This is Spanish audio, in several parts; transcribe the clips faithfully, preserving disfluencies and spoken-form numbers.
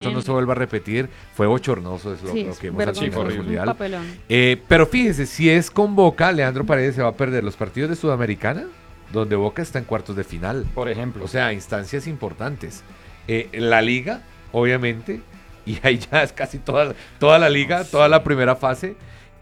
eso no se vuelva a repetir. Fue bochornoso, es lo, Sí, lo es que hemos vergonzoso, asistido al un Mundial. papelón. Eh, pero fíjese, si es con Boca, Leandro Paredes se va a perder los partidos de Sudamericana, donde Boca está en cuartos de final. Por ejemplo. O sea, instancias importantes. Eh, la Liga, obviamente, y ahí ya es casi toda, toda la Liga, toda la primera fase.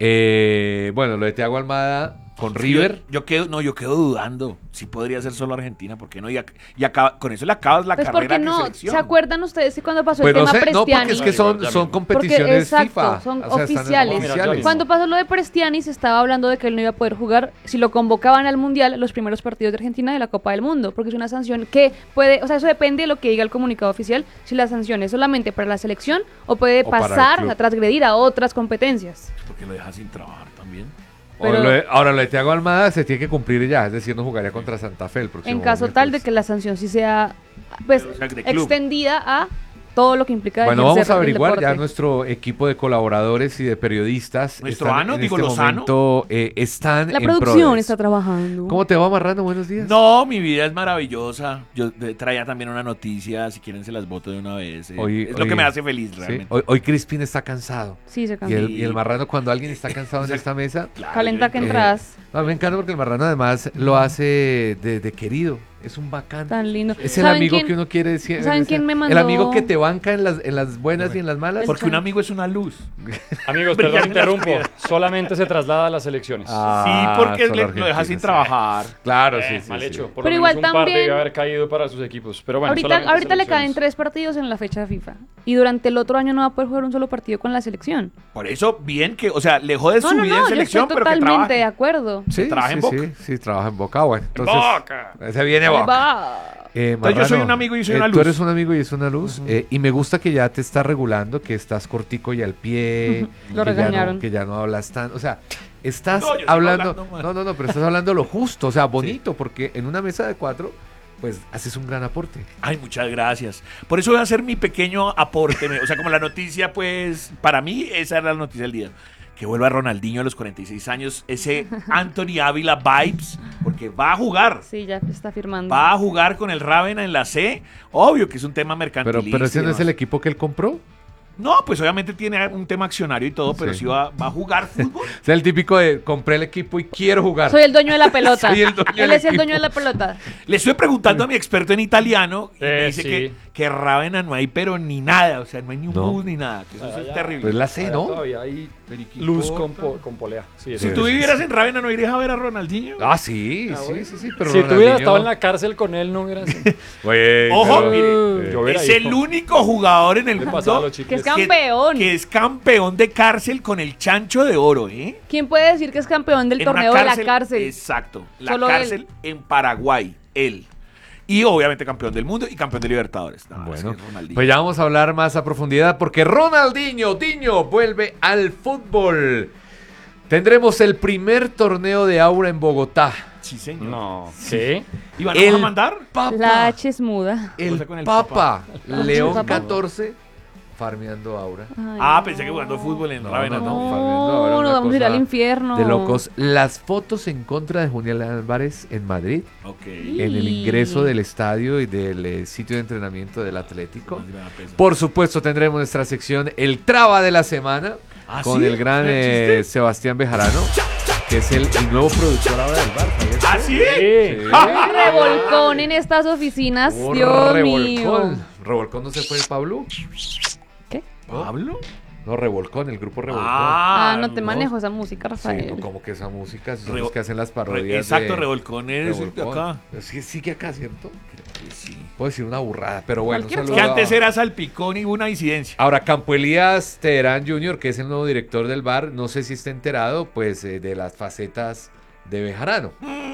Eh, bueno, lo de Thiago Almada con River. Yo, yo quedo, no, yo quedo dudando si podría ser solo Argentina, porque no, y, ac- y acaba, con eso le acabas la Pues carrera porque de no, selección. ¿se acuerdan ustedes que cuando pasó Pues el no, tema sé, no, Prestiani? porque es que son, son competiciones Porque, exacto, FIFA. son o sea, están oficiales. oficiales. Cuando pasó lo de Prestiani se estaba hablando de que él no iba a poder jugar si lo convocaban al Mundial los primeros partidos de Argentina de la Copa del Mundo, porque es una sanción que puede, o sea, eso depende de lo que diga el comunicado oficial, si la sanción es solamente para la selección o puede O para el pasar, club. a transgredir a otras competencias. Porque lo dejas sin trabajar también. O Pero- lo de- ahora, lo de Thiago Almada se tiene que cumplir ya, es decir, no jugaría contra Santa Fe el próximo En caso tal de miércoles. que la sanción sí sea pues O sea, de club. extendida a todo lo que implica Bueno, ejercer vamos a el averiguar ya deporte. nuestro equipo de colaboradores y de periodistas. Nuestro están ano, en digo, este Lozano. momento, eh, están La en producción Prodes. está trabajando. ¿Cómo te va, Marrano? Buenos días. No, mi vida es maravillosa. Yo de- traía también una noticia, si quieren se las voto de una vez. eh. Hoy- es lo hoy- que me hace feliz, Sí, realmente. Hoy, hoy Crispin está cansado. Sí, se Y cambió. el, y el Marrano, cuando alguien está cansado en esta mesa, Claro, Calenta yo que entro- entras. no, me encanta porque el Marrano además lo hace de, de querido. Es un bacán. Tan lindo. Es el ¿Saben amigo quién- que uno quiere decir. ¿saben quién me mandó? El amigo que te banca en las, en las buenas y en las malas. Porque un amigo es una luz. Amigos, Brillar perdón, en la interrumpo. oscuridad. Solamente se traslada a las elecciones. Ah, sí, porque solo le- lo Argentina, dejas sin sí. trabajar. Claro, Eh, sí, sí. mal sí. hecho. Por Pero lo igual menos un par también- debe haber caído para sus equipos. Pero bueno, ahorita solamente ahorita le caen selecciones. tres partidos en la fecha FIFA. Y durante el otro año no va a poder jugar un solo partido con la selección. Por eso, bien que, o sea, dejó de No, su no, vida no, en yo selección, estoy pero que totalmente trabaje. de acuerdo. Sí, trabaja sí, en Boca. sí, sí, trabaja en Boca. Bueno, entonces, Boca. ese viene Boca. Va. Eh, Entonces, yo soy Marrano, un amigo y soy eh, una Tú luz. eres un amigo y es una luz. eh, y me gusta que ya te estás regulando, que estás cortico y al pie. Lo que ya no- regañaron. que ya no hablas tan. O sea, estás No, yo sigo hablando. hablando mal. no, no, no, pero estás hablando lo justo, o sea, bonito, porque en una mesa de cuatro, pues haces un gran aporte. Ay, muchas gracias. Por eso voy a hacer mi pequeño aporte. O sea, como la noticia, pues, para mí, esa era la noticia del día. Que vuelva Ronaldinho a los cuarenta y seis años. Ese Anthony Ávila vibes. Porque va a jugar. Sí, ya está firmando. Va a jugar con el Rávena en la C. Obvio que es un tema Pero, mercantilista. pero ese y no es demás. el equipo que él compró. No, pues obviamente tiene un tema accionario y todo, pero Sí. sí, va, va a jugar fútbol. Es el típico de compré el equipo y quiero jugar. Soy el dueño de la pelota. Soy el dueño Él del es el equipo. dueño de la pelota. Le estoy preguntando a mi experto en italiano y me Eh, dice sí. que, que Rávena no hay, pero ni nada. O sea, no hay ni un No. bus ni nada. Que eso Ah, es ya. terrible. Pues la C, Allá ¿no? Todavía hay Periquito. luz con, po- con polea. Sí, eso Si es. tú vivieras en Rávena, ¿no irías a ver a Ronaldinho? Ah, sí, Ah, sí, bueno. sí, sí. Pero Si tú Ronaldinho- hubieras estado en la cárcel con él, no hubieras. Güey, Ojo, pero- mire, Yo hubiera es ido. el único jugador en el Le pasaba mundo los Que chicles. es campeón. que es campeón de cárcel con el chancho de oro, ¿eh? ¿Quién puede decir que es campeón del En una torneo de la cárcel? Exacto. La Solo cárcel en Paraguay, él. Y obviamente campeón del mundo y campeón de Libertadores. No, Bueno, es que Ronaldinho. pues ya vamos a hablar más a profundidad porque Ronaldinho, Diño, vuelve al fútbol. Tendremos el primer torneo de Aura en Bogotá. Sí, señor. No. ¿Qué? ¿Y van a El mandar? Papa, La H es muda. el, Cosa con el Papa, León Papa. catorce, farmeando Aura. Ay, Ah, no. pensé que jugando fútbol en No, Rávena, no, no. no. No, Fabián, no, era nos una vamos a ir cosa al infierno. De locos. Las fotos en contra de Julián Álvarez en Madrid, Ok. Y- en el ingreso del estadio y del eh, sitio de entrenamiento del Atlético. Me da pesar. Por supuesto tendremos nuestra sección El Traba de la Semana ¿Ah, con sí? el gran ¿No eh, existe? Sebastián Bejarano, que es el, el nuevo productor ahora del bar. ¿sabías? ¿Ah, sí? Sí. Un revolcón en estas oficinas, Un Dios revolcón. mío. ¿Revolcón no se fue Pablo? ¿Qué? ¿Pablo? No, Revolcón, el grupo Revolcón. Ah, no te manejo esa música, Sí, Rafael. no, como que esa música, son Revo- los que hacen las Re- parodias. exacto, de Revolcón es el de Revolcón. acá. Sí, sigue acá, ¿cierto? Sí. Puedo decir una burrada, pero bueno. un Cualquier saludo Que a- antes era Salpicón y hubo una incidencia. Ahora, Campo Elías Teherán junior, que es el nuevo director del bar, no sé si está enterado, pues, eh, de las facetas de Bejarano.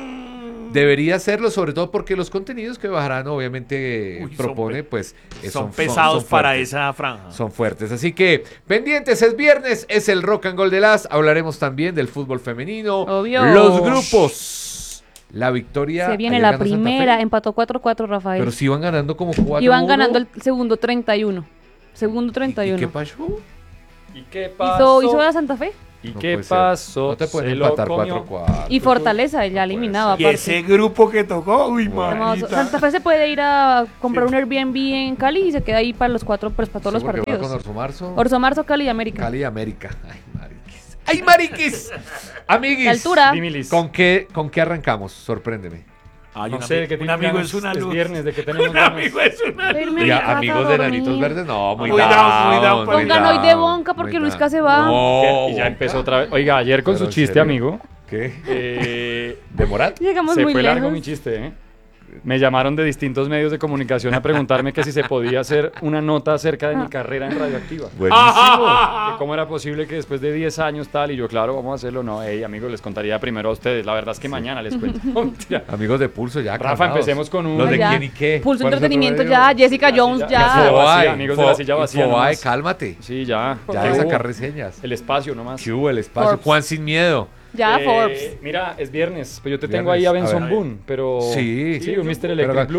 Debería hacerlo, sobre todo porque los contenidos que Bejarano obviamente Uy, son propone, pe- pues, eh, Son pesados son para fuertes. esa franja. Son fuertes. Así que, pendientes, es viernes, es el Rock and Gold de las. Hablaremos también del fútbol femenino. Obvio. Los grupos. La victoria. Se viene ayer la ganó Santa primera, Fe, empató cuatro cuatro, Rafael. pero sí iban ganando como cuatro. Iban ganando el segundo treinta y uno. Segundo treinta y ¿Y uno. qué pasó? ¿Y qué ¿Hizo, pasó? ¿Hizo a Santa Fe? ¿Y No qué puede ser. pasó? No te pueden Se lo empatar comió. cuatro cuatro. Y Fortaleza, ya eliminado. Y aparte. ese grupo que tocó, uy, Bueno. Hermoso. manita. Santa Fe se puede ir a comprar un Airbnb en Cali y se queda ahí para los cuatro, pues para todos los Sí, porque va partidos. con Orso Marzo. Orso Marzo, Cali y América. Cali y América. Ay, mariquis. ¡Ay, mariquis! Amiguis. La altura. Dimilis. ¿Con qué, ¿Con qué arrancamos? Sorpréndeme. Ay, No un sé, ami- ¿de qué un tienen amigo ganas? es una Es luz. viernes, ¿de qué tenemos Un ganas? amigo es una luz. Irme a mi Ya, casa amigos a de dormir. Nanitos Verdes, no, muy Muy down, down, muy down, muy Pongan hoy de down, Bonca porque muy Luisca down. se va. No, Y ya empezó otra vez. Oiga, ayer con Pero su en chiste, serio. amigo. ¿Qué? eh, ¿De Morat? Llegamos se muy fue lejos. largo mi chiste, ¿eh? Me llamaron de distintos medios de comunicación a preguntarme que si se podía hacer una nota acerca de mi carrera en Radioactiva. Buenísimo. Que cómo era posible que después de diez años tal, y yo, claro, vamos a hacerlo. No, hey, amigos, les contaría primero a ustedes. La verdad es que mañana les cuento. Mentira. Amigos de Pulso, ya. Rafa, calmados. empecemos con un- ¿Los de Ya. quién y qué? Pulso ¿Cuál es otro Entretenimiento medio? ya, Jessica La Jones silla- ya. la silla Infobae, vacía, amigos de la silla vacía Infobae, nomás. cálmate. Sí, ya. Ya ¿Qué de hubo? sacar reseñas. El espacio nomás. ¿Qué hubo el espacio? Forbes. Juan Sin Miedo. Ya, Eh, Forbes. Mira, es viernes, pero yo te Viernes. tengo ahí a A Benson ver. Boone, pero... Sí. Sí, un mister Pero- Electric Blue.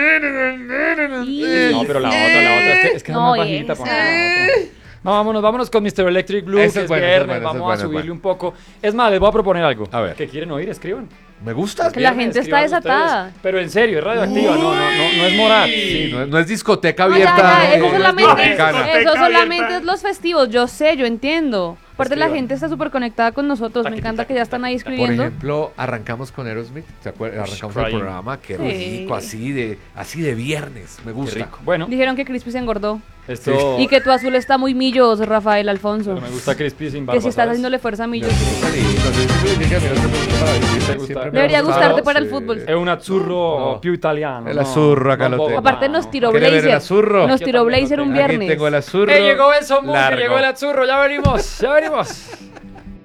Y- No, pero la otra, la otra, es que, es que No, es más bajita. esa. ponga la otra. No, vámonos, vámonos con mister Electric Blue, Esa que es es buena, esa es viernes, buena, esa es vamos buena, a es subirle buena. un poco. Es más, les voy a proponer algo. A ver. ¿Qué quieren oír? Escriban. Me gusta. Que la Viernes, gente está escriban desatada. ustedes. Pero en serio, es radioactiva, no, no, no, no es moral. Sí, no, es- no es discoteca No, ya, abierta. ya, eh, eso no es solamente, mexicana. Discoteca eso solamente abierta. es los festivos, yo sé, yo entiendo. Aparte la Escriban. gente está súper conectada con nosotros, me Taqui, encanta taqui, que ya están ahí taqui, taqui. Por escribiendo. ejemplo, arrancamos con Aerosmith, ¿se acuerdan? Arrancamos el Crying. programa, qué Sí. rico, así de, así de viernes, me Qué gusta. rico. Bueno, Dijeron que Crispy se engordó. esto... Y que tu azul está muy millos, Rafael Alfonso. Pero me gusta Crispy sin barba, Que si estás ¿sabes? haciéndole fuerza a millos. Está lindo, yo siempre dije que a mí no me gusta para vestir, ¿Te siempre gusta? me ha Debería gustado, gustarte para el sí. fútbol. Es un azzurro No. più italiano. El no, azzurro acá no lo tengo. Aparte nos tiró ¿Quiere ver el blazer. azurro? Nos Yo tiró también lo blazer un tengo. Aquí viernes. tengo el azurro. ¡Eh, llegó Benson Boone, que largo. llegó el azzurro! Ya venimos, ya venimos.